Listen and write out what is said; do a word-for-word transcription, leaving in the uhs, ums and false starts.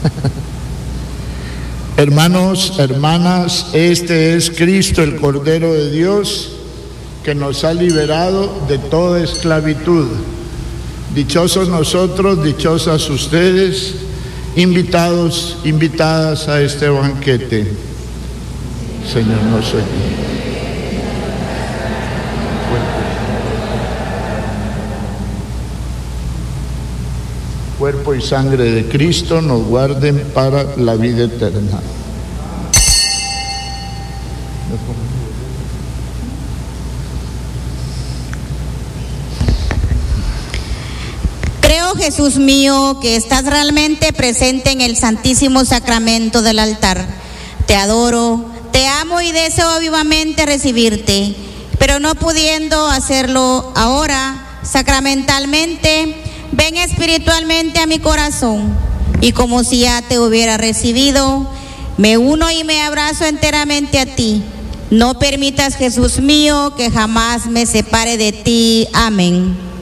Hermanos, hermanas, este es Cristo, el Cordero de Dios, que nos ha liberado de toda esclavitud. Dichosos nosotros, dichosas ustedes, invitados, invitadas a este banquete. Señor, no soy digno. Cuerpo y sangre de Cristo nos guarden para la vida eterna. Creo, Jesús mío, que estás realmente presente en el Santísimo Sacramento del altar. Te adoro, te amo y deseo vivamente recibirte, pero no pudiendo hacerlo ahora sacramentalmente, ven espiritualmente a mi corazón y como si ya te hubiera recibido, me uno y me abrazo enteramente a ti. No permitas, Jesús mío, que jamás me separe de ti. Amén.